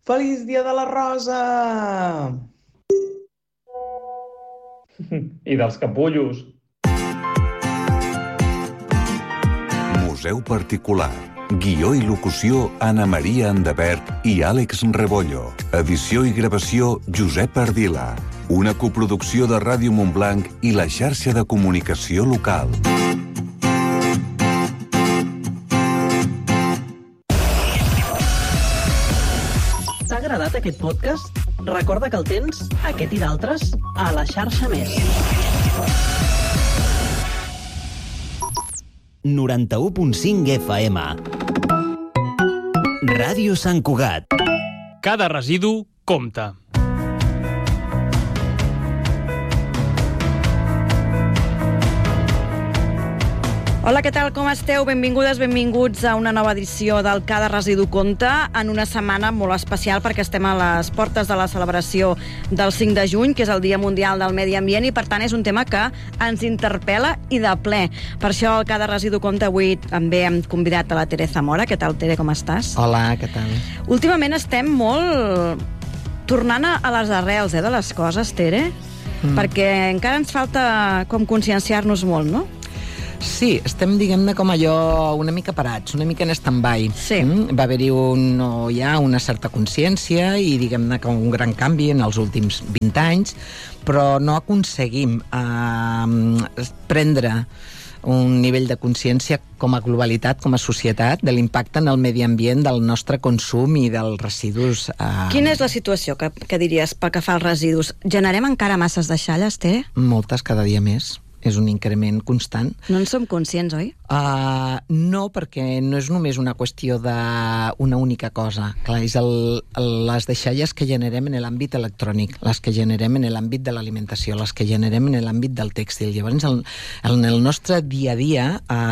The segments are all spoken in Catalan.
Feliç dia de la Rosa! I dels capullos. Museu particular. Guió i locució Anna Maria Andebert i Àlex Rebollo. Edició i gravació Josep Ardila. Una coproducció de Ràdio Montblanc i la xarxa de comunicació local. T'ha agradat aquest podcast? Recorda que el tens, aquest i d'altres, a la xarxa Més. 91.5 FM. Ràdio Sant Cugat. Cada residu compta. Hola, què tal? Com esteu? Benvingudes, benvinguts a una nova edició del Cada Residu Compta, en una setmana molt especial perquè estem a les portes de la celebració del 5 de juny, que és el Dia Mundial del Medi Ambient, i per tant és un tema que ens interpel·la i de ple. Per això el Cada Residu Compta avui també hem convidat a la Tere Zamora. Què tal, Tere, com estàs? Hola, què tal? Últimament estem molt tornant a les arrels de les coses, Tere, perquè encara ens falta com conscienciar-nos molt, no? Sí, estem, diguem-ne, com allò una mica parats, una mica en stand-by. Sí. Va haver-hi ja una certa consciència i, diguem-ne, com un gran canvi en els últims 20 anys, però no aconseguim prendre un nivell de consciència com a globalitat, com a societat, de l'impacte en el medi ambient del nostre consum i dels residus. Quina és la situació que diries pel que fa als residus? Generem encara masses deixalles, Tere? Moltes, cada dia més. És un increment constant. No en som conscients, oi? No, perquè no és només una qüestió d'una única cosa. Clar, és les deixalles que generem en l'àmbit electrònic, les que generem en l'àmbit de l'alimentació, les que generem en l'àmbit del tèxtil. Llavors, en el nostre dia a dia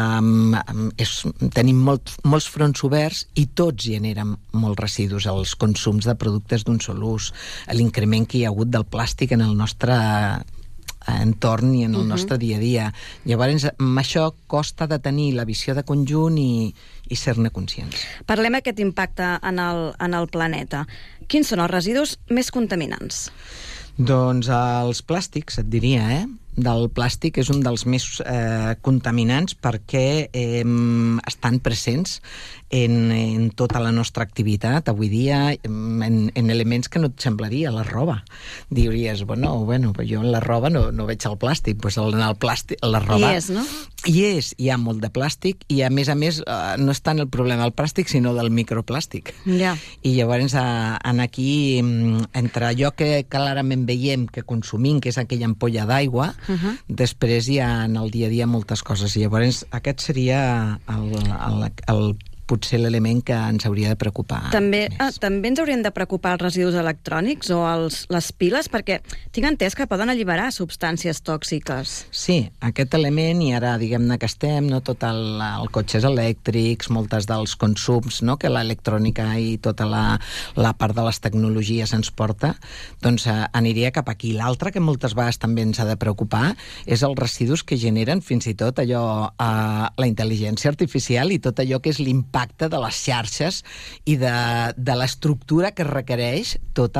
tenim molts fronts oberts i tots generen molts residus. Els consums de productes d'un sol ús, l'increment que hi ha hagut del plàstic en el nostre entorn i en el nostre dia a dia. Llavors, amb això costa de tenir la visió de conjunt i ser-ne conscients. Parlem d'aquest impacte en el planeta. Quins són els residus més contaminants? Doncs els plàstics, et diria, del plàstic és un dels més contaminants perquè estan presents en tota la nostra activitat avui dia, en elements que no et semblaria, la roba. Diries, bueno, però jo en la roba no veig el plàstic, doncs en el plàstic, la roba... Hi és, no? Hi ha molt de plàstic i a més no és tant el problema del plàstic sinó del microplàstic. Ja. I llavors aquí, entre allò que clarament veiem que consumim, que és aquella ampolla d'aigua, després hi ha en el dia a dia moltes coses. I llavors aquest seria potser l'element que ens hauria de preocupar també més. Ens haurien de preocupar els residus electrònics o les piles, perquè tinc entès que poden alliberar substàncies tòxiques. Sí, aquest element, i ara diguem-ne que estem, tot el cotxes elèctrics, moltes dels consums que l'electrònica i tota la part de les tecnologies ens porta, doncs aniria cap aquí. L'altre que moltes vegades també ens ha de preocupar és els residus que generen fins i tot allò, la intel·ligència artificial i tot allò que és l'impacte de les xarxes i de l'estructura que requereix tot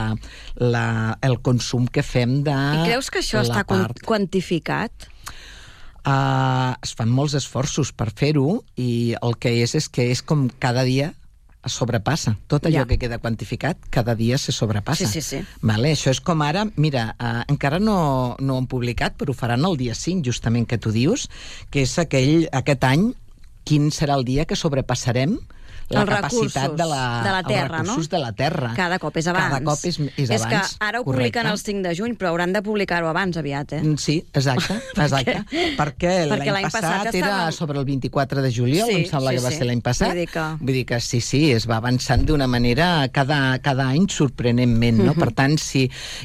el consum que fem de la part. I creus que això està quantificat? Es fan molts esforços per fer-ho i el que és que és com cada dia es sobrepassa. Tot allò que queda quantificat cada dia se sobrepassa. Sí. Vale? Això és com ara, mira, encara no ho han publicat, però ho faran el dia 5, justament que tu dius, que és aquest any, quin serà el dia que sobrepassarem la capacitat de la Terra, els recursos de la Terra. Cada cop és abans. Cada cop és abans. És que ara ho publiquen el 5 de juny, però hauran de publicar-ho abans, aviat, Sí, exacte. Perquè l'any passat era sobre el 24 de juliol, em sembla que va ser l'any passat. Vull dir que sí, es va avançant d'una manera cada any sorprenentment, no? Per tant, sí,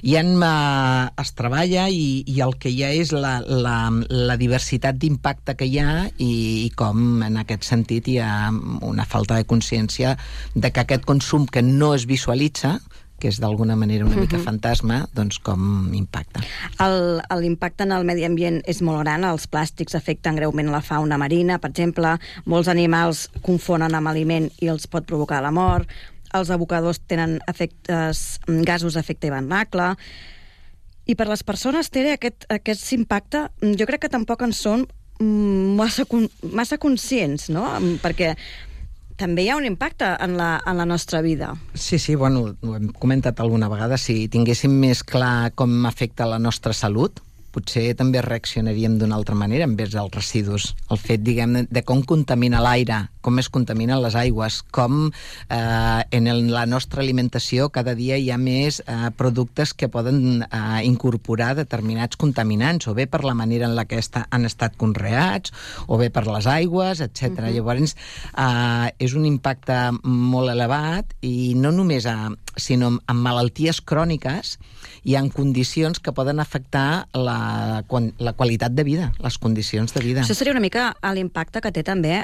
es treballa i el que hi ha és la diversitat d'impacte que hi ha i com en aquest sentit hi ha una falta de consciència de que aquest consum que no es visualitza, que és d'alguna manera una mica fantasma, doncs com impacta. L'impacte en el medi ambient és molt gran, els plàstics afecten greument la fauna marina, per exemple, molts animals confonen amb aliment i els pot provocar la mort, els abocadors tenen gasos d'efecte hivernacle, i per les persones, Tere, aquest impacte jo crec que tampoc en són massa conscients, no? Perquè també hi ha un impacte en la nostra vida. Sí, bueno, ho hem comentat alguna vegada, si tinguéssim més clar com afecta la nostra salut, potser també reaccionaríem d'una altra manera envers els residus. El fet, diguem, de com contamina l'aire, com es contaminen les aigües, com en la nostra alimentació cada dia hi ha més productes que poden incorporar determinats contaminants, o bé per la manera en la que han estat conreats, o bé per les aigües, etc. Llavors, és un impacte molt elevat, i no només sinó amb malalties cròniques i en condicions que poden afectar la qualitat de vida, les condicions de vida. Això seria una mica l'impacte que té també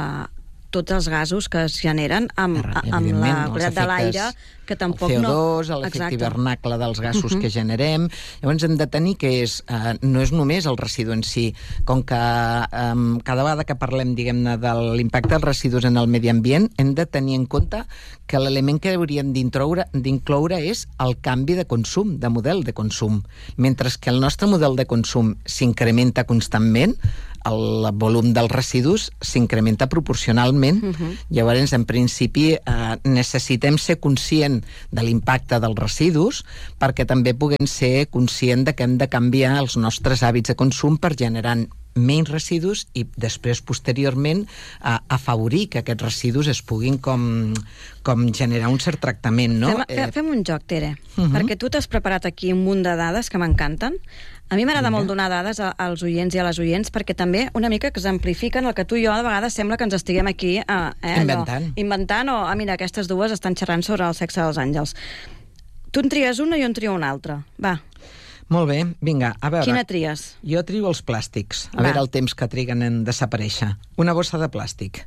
tots els gasos que es generen amb la qualitat de l'aire, que tampoc el CO2, l'efecte hivernacle dels gasos que generem. Llavors hem de tenir que no és només el residu en si, com que cada vegada que parlem, diguem-ne, de l'impacte dels residus en el medi ambient, hem de tenir en compte que l'element que hauríem d'incloure és el canvi de consum, de model de consum. Mentre que el nostre model de consum s'incrementa constantment, el volum dels residus s'incrementa proporcionalment. Llavors, en principi, necessitem ser conscient de l'impacte dels residus perquè també puguem ser conscient de que hem de canviar els nostres hàbits de consum per generar menys residus i després, posteriorment, afavorir que aquests residus es puguin com generar un cert tractament, no? Fem un joc, Tere, perquè tu t'has preparat aquí un munt de dades que m'encanten. A mi m'agrada molt donar dades als oients i a les oients perquè també una mica exemplifiquen el que tu i jo de vegades sembla que ens estiguem aquí inventant o, mira, aquestes dues estan xerrant sobre el sexe dels àngels. Tu en tries una i jo en trio una altra. Va. Molt bé, vinga, a veure... Quina tries? Jo trio els plàstics, a veure el temps que triguen en desaparèixer. Una bossa de plàstic.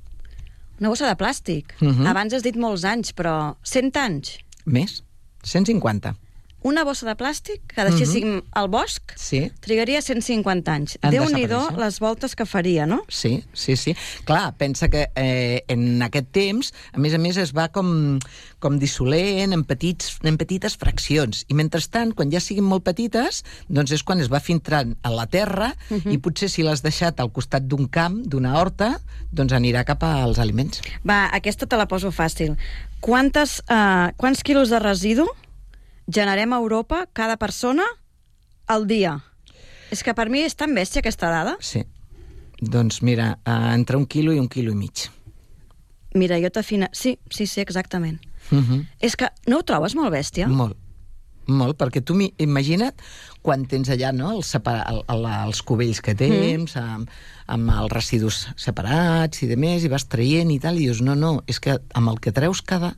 Una bossa de plàstic? Abans has dit molts anys, però 100 anys? Més, 150. Una bossa de plàstic que deixéssim al bosc trigaria 150 anys. Déu-n'hi-do les voltes que faria, no? Sí. Clar, pensa que en aquest temps, a més, es va com dissolent en petites fraccions. I mentrestant, quan ja siguin molt petites, doncs és quan es va filtrant a la terra i potser si l'has deixat al costat d'un camp, d'una horta, doncs anirà cap als aliments. Va, aquesta te la poso fàcil. Quants quilos de residu generem a Europa cada persona al dia? És que per mi és tan bèstia aquesta dada. Sí. Doncs mira, entre 1 quilo i 1 quilo i mig. Mira, jo t'afina... Sí, exactament. És que no ho trobes molt bèstia? Molt, perquè tu imagina't quan tens allà, no?, els cubells que tens, amb els residus separats i demés, i vas traient i tal, i dius, no, és que amb el que treus cada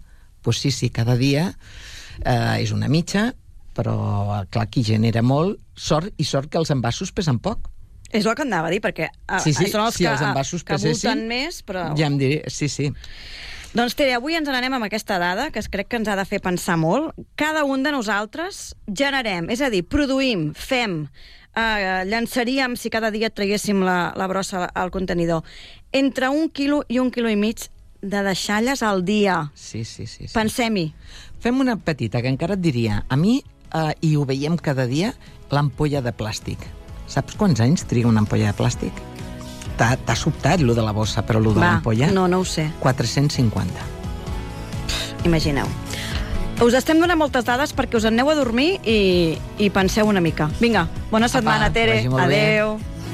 dia és una mitja, però clar, qui genera molt, sort que els envasos pesen poc. És el que anava a dir, perquè són els que volten més, però... Ja em diré, sí. Doncs, Tere, avui ens n'anem amb aquesta dada, que crec que ens ha de fer pensar molt. Cada un de nosaltres generem, és a dir, produïm, fem, llançaríem, si cada dia traguéssim la brossa al contenidor, entre 1 quilo i 1 quilo i mig de deixalles al dia. Sí. Pensem-hi. Fem una petita, que encara et diria, a mi, i ho veiem cada dia, l'ampolla de plàstic. Saps quants anys triga una ampolla de plàstic? T'ha sobtat, lo de la bossa, però lo de l'ampolla... No ho sé. 450. Imagineu. Us estem donant moltes dades perquè us aneu a dormir i penseu una mica. Vinga, bona setmana, Tere. Adéu.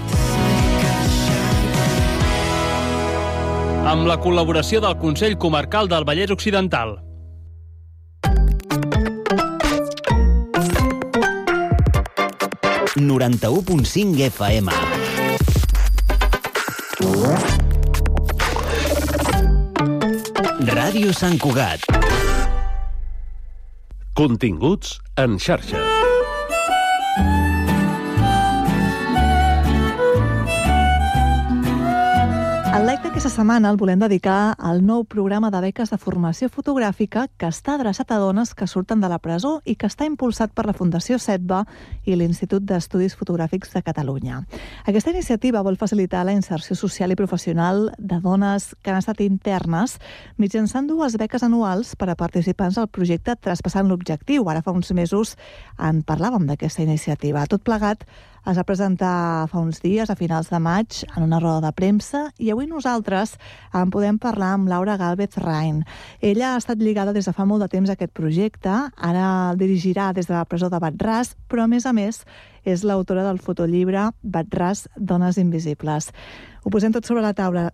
Amb la col·laboració del Consell Comarcal del Vallès Occidental. ...91.5 FM. Ràdio Sant Cugat. Continguts en xarxa. El live que Aquesta setmana el volem dedicar al nou programa de beques de formació fotogràfica que està adreçat a dones que surten de la presó i que està impulsat per la Fundació SETBA i l'Institut d'Estudis Fotogràfics de Catalunya. Aquesta iniciativa vol facilitar la inserció social i professional de dones que han estat internes mitjançant 2 beques anuals per a participants al projecte Traspassant l'Objectiu. Ara fa uns mesos en parlàvem d'aquesta iniciativa. Tot plegat es va presentar fa uns dies, a finals de maig, en una roda de premsa, i avui nosaltres en podem parlar amb Laura Gálvez Rain. Ella ha estat lligada des de fa molt de temps a aquest projecte, ara el dirigirà des de la presó de Bat-ras, però a més és l'autora del fotollibre Bat-ras, Dones Invisibles. Ho posem tot sobre la taula.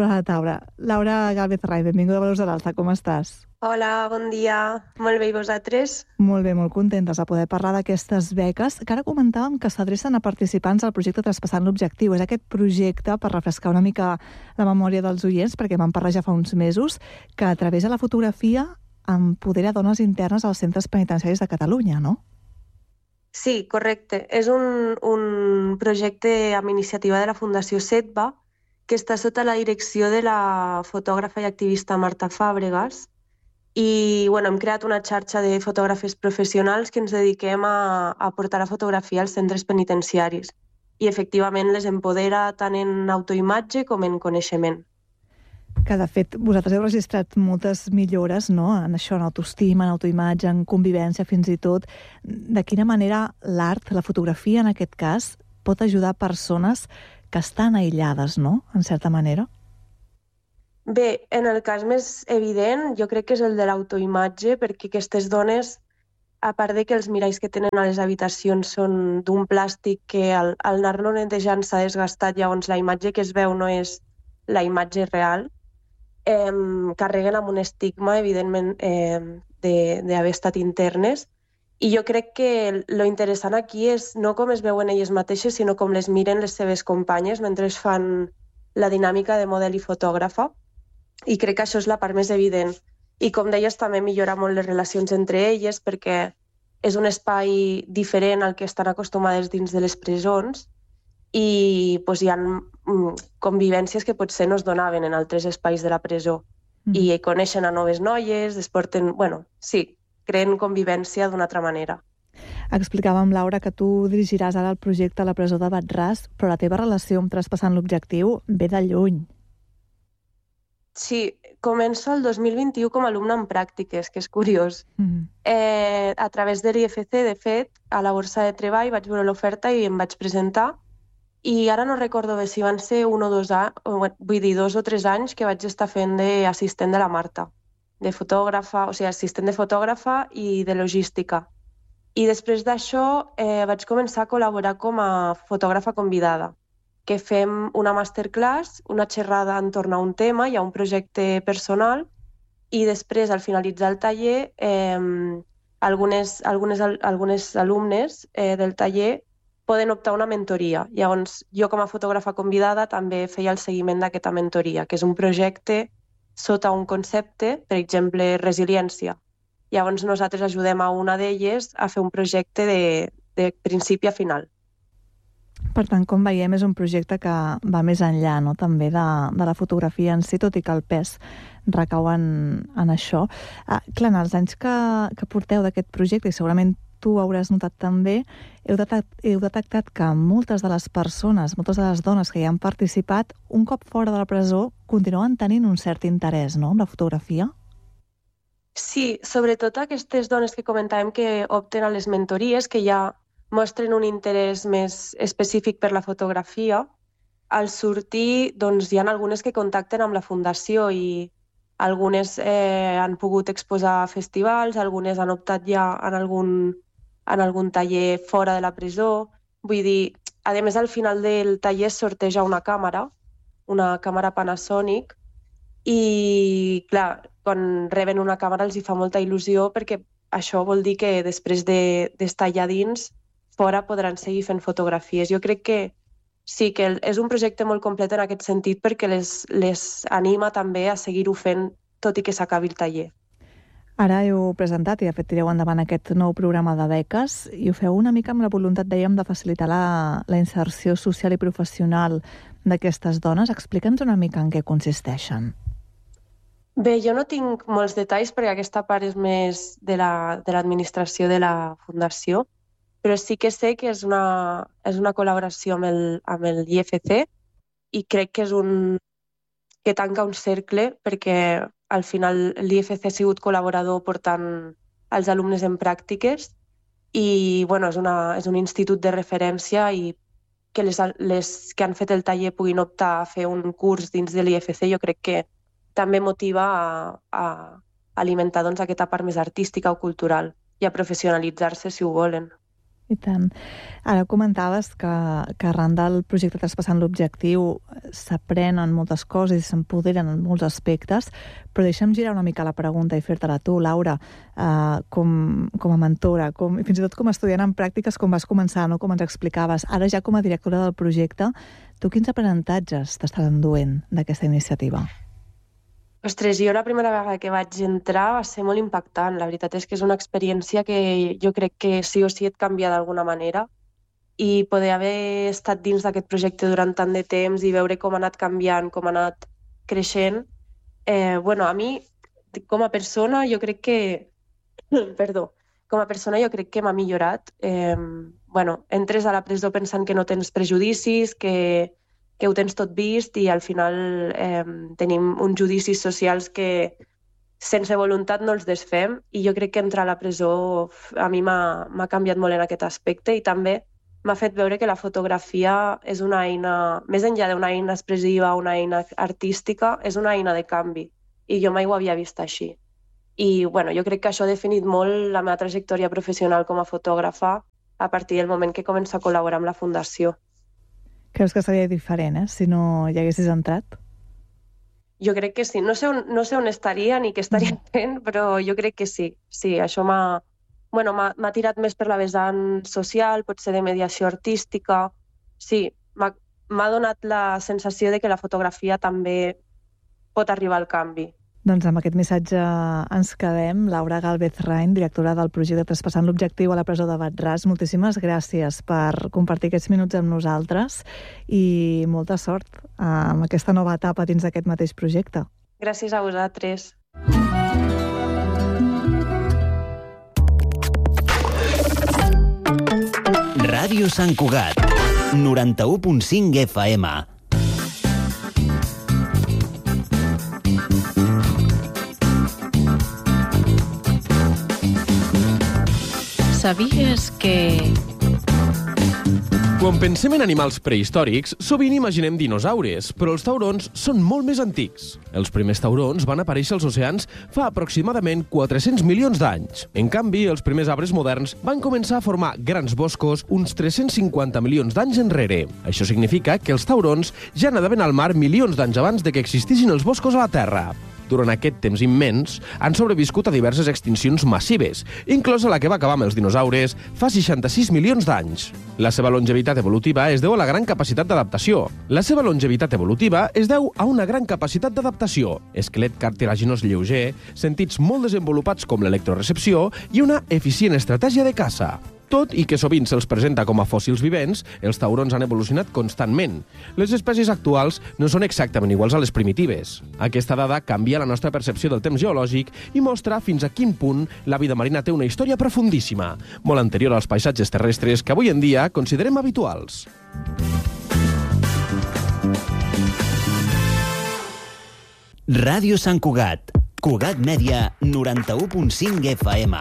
Laura Gálvez Rain, benvinguda a Valors de l'Alta, com estàs? Hola, bon dia. Molt bé, i vosaltres? Molt bé, molt contentes de poder parlar d'aquestes beques, que ara comentàvem que s'adrecen a participants al projecte Traspassant l'Objectiu. És aquest projecte, per refrescar una mica la memòria dels oients, perquè vam parlar ja fa uns mesos, que a través de la fotografia empodera dones internes als centres penitenciaris de Catalunya, no? Sí, correcte. És un projecte amb iniciativa de la Fundació SETBA que està sota la direcció de la fotògrafa i activista Marta Fàbregas. I hem creat una xarxa de fotògrafes professionals que ens dediquem a portar la fotografia als centres penitenciaris. I efectivament les empodera tant en autoimatge com en coneixement. Que de fet vosaltres heu registrat moltes millores, no?, en això, en autoestima, en autoimatge, en convivència fins i tot. De quina manera l'art, la fotografia en aquest cas, pot ajudar persones que estan aïllades, no?, en certa manera? Bé, en el cas més evident jo crec que és el de l'autoimatge, perquè aquestes dones, a part de que els miralls que tenen a les habitacions són d'un plàstic que al anar-lo netejant s'ha desgastat, llavors la imatge que es veu no és la imatge real, carreguen amb un estigma, evidentment, d'haver estat internes. I jo crec que lo interessant aquí és no com es veuen elles mateixes, sinó com les miren les seves companyes mentre fan la dinàmica de model i fotògrafa. I crec que això és la part més evident. I com deies, també millora molt les relacions entre elles perquè és un espai diferent al que estan acostumades dins de les presons i hi ha convivències que potser no es donaven en altres espais de la presó. I coneixen a noves noies, es porten... creen convivència d'una altra manera. Explicàvem, Laura, que tu dirigiràs ara el projecte a la presó de Bat-ras, però la teva relació amb Traspassant l'Objectiu ve de lluny. Sí, començo el 2021 com a alumna en pràctiques, que és curiós. A través de l'IFC, de fet, a la borsa de treball vaig veure l'oferta i em vaig presentar. I ara no recordo bé si van ser 1 o 2 anys, vull dir 2 o 3 anys que vaig estar fent d'assistent de la Marta, de fotògrafa, o sigui, assistent de fotògrafa i de logística. I després d'això vaig començar a col·laborar com a fotògrafa convidada, que fem una masterclass, una xerrada entorn a un tema, hi ha un projecte personal, i després, al finalitzar el taller, algunes alumnes del taller poden optar a una mentoria. Llavors, jo com a fotògrafa convidada també feia el seguiment d'aquesta mentoria, que és un projecte sota un concepte, per exemple, resiliència. Llavors, nosaltres ajudem a una d'elles a fer un projecte de principi a final. Per tant, com veiem, és un projecte que va més enllà, no?, també de la fotografia en si, tot i que el pes recau en això. Clar, en els anys que porteu d'aquest projecte, i segurament tu hauràs notat també, heu detectat que moltes de les persones, moltes de les dones que hi han participat, un cop fora de la presó, continuen tenint un cert interès, no?, en la fotografia? Sí, sobretot aquestes dones que comentàvem que opten a les mentories, que ja mostren un interès més específic per la fotografia. Al sortir, doncs, hi ha algunes que contacten amb la Fundació i algunes han pogut exposar a festivals, algunes han optat ja en algun taller fora de la presó. Vull dir, a més, al final del taller es sorteja una càmera Panasonic, i, clar, quan reben una càmera els hi fa molta il·lusió perquè això vol dir que després d'estar allà dins, fora podran seguir fent fotografies. Jo crec que sí, que és un projecte molt complet en aquest sentit perquè les anima també a seguir-ho fent tot i que s'acabi el taller. Ara heu presentat i de fet tireu endavant aquest nou programa de beques i ho feu una mica amb la voluntat, dèiem, de facilitar la inserció social i professional d'aquestes dones. Explica'ns una mica en què consisteixen. Bé, jo no tinc molts detalls perquè aquesta part és més de l'administració de la fundació, però sí que sé que és una col·laboració amb el IFC i crec que és que tanca un cercle perquè al final l'IFC ha sigut col·laborador portant els alumnes en pràctiques i bueno, és un institut de referència i que les que han fet el taller puguin optar a fer un curs dins de l'IFC jo crec que també motiva a alimentar doncs, aquesta part més artística o cultural i a professionalitzar-se si ho volen. I tant. Ara comentaves que arran del projecte Traspassant l'Objectiu s'aprenen moltes coses i s'empoderen en molts aspectes, però deixa'm girar una mica la pregunta i fer-te-la tu, Laura, com a mentora, i fins i tot com a estudiant en pràctiques, com vas començar, no? Com ens explicaves. Ara ja com a directora del projecte, tu quins aprenentatges t'estàs enduent d'aquesta iniciativa? Ostres, jo la primera vegada que vaig entrar va ser molt impactant. La veritat és que és una experiència que jo crec que sí o sí et canvia d'alguna manera i poder haver estat dins d'aquest projecte durant tant de temps i veure com ha anat canviant, com ha anat creixent. A mi, com a persona, jo crec que... com a persona jo crec que m'ha millorat. Entres a la presó pensant que no tens prejudicis, que ho tens tot vist i al final tenim uns judicis socials que sense voluntat no els desfem i jo crec que entrar a la presó a mi m'ha canviat molt en aquest aspecte i també m'ha fet veure que la fotografia és una eina, més enllà d'una eina expressiva, una eina artística, és una eina de canvi i jo mai ho havia vist així. I jo crec que això ha definit molt la meva trajectòria professional com a fotògrafa a partir del moment que començo a col·laborar amb la Fundació. Creus que seria diferent, si no hi haguessis entrat? Jo crec que sí. No sé on estaria ni què estaria fent, però jo crec que sí. Sí, això m'ha tirat més per la vessant social, potser de mediació artística. Sí, m'ha donat la sensació de que la fotografia també pot arribar al canvi. Doncs amb aquest missatge ens quedem. Laura Gálvez Rain, directora del projecte Traspassant l'Objectiu a la presó de Wad-Ras, moltíssimes gràcies per compartir aquests minuts amb nosaltres i molta sort amb aquesta nova etapa dins d'aquest mateix projecte. Gràcies a vosaltres. Ràdio Sant Cugat, 91.5 FM. Sabies que... Quan pensem en animals prehistòrics, sovint imaginem dinosaures, però els taurons són molt més antics. Els primers taurons van aparèixer als oceans fa aproximadament 400 milions d'anys. En canvi, els primers arbres moderns van començar a formar grans boscos uns 350 milions d'anys enrere. Això significa que els taurons ja nadaven al mar milions d'anys abans de que existissin els boscos a la Terra. Durant aquest temps immens, han sobreviscut a diverses extincions massives, inclosa la que va acabar amb els dinosaures fa 66 milions d'anys. La seva longevitat evolutiva es deu a la gran capacitat d'adaptació. Esquelet cartilaginós lleuger, sentits molt desenvolupats com l'electrorecepció i una eficient estratègia de caça. Tot i que sovint se'ls presenta com a fòssils vivents, els taurons han evolucionat constantment. Les espècies actuals no són exactament iguals a les primitives. Aquesta dada canvia la nostra percepció del temps geològic i mostra fins a quin punt la vida marina té una història profundíssima, molt anterior als paisatges terrestres que avui en dia considerem habituals. Ràdio Sant Cugat, Cugat Mèdia, 91.5 FM.